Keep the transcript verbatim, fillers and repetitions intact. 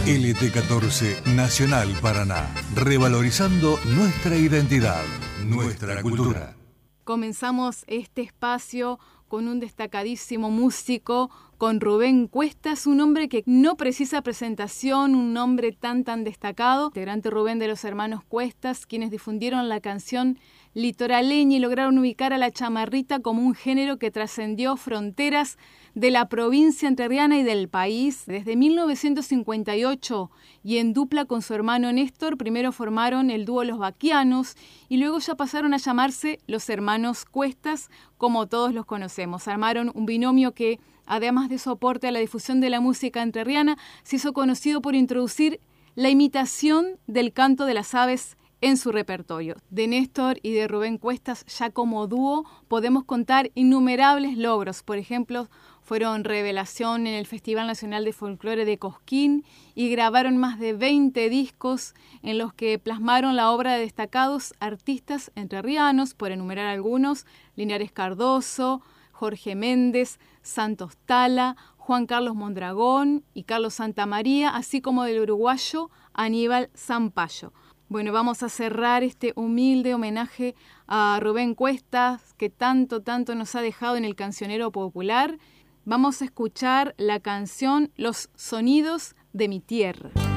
L T catorce Nacional Paraná, revalorizando nuestra identidad, nuestra cultura. Comenzamos este espacio con un destacadísimo músico, con Rubén Cuestas, un hombre que no precisa presentación, un nombre tan tan destacado, integrante Rubén de los hermanos Cuestas, quienes difundieron la canción litoraleña y lograron ubicar a la chamarrita como un género que trascendió fronteras de la provincia entrerriana y del país. Desde mil novecientos cincuenta y ocho, y en dupla con su hermano Néstor, primero formaron el dúo Los Baquianos y luego ya pasaron a llamarse Los Hermanos Cuestas, como todos los conocemos. Armaron un binomio que, además de su aporte a la difusión de la música entrerriana, se hizo conocido por introducir la imitación del canto de las aves en su repertorio. De Néstor y de Rubén Cuestas, ya como dúo, podemos contar innumerables logros. Por ejemplo, fueron revelación en el Festival Nacional de Folclore de Cosquín y grabaron más de veinte discos en los que plasmaron la obra de destacados artistas entrerrianos, por enumerar algunos: Linares Cardoso, Jorge Méndez, Santos Tala, Juan Carlos Mondragón y Carlos Santamaría, así como del uruguayo Aníbal Zampayo. Bueno, vamos a cerrar este humilde homenaje a Rubén Cuestas, que tanto, tanto nos ha dejado en el cancionero popular. Vamos a escuchar la canción Los Sonidos de mi Tierra.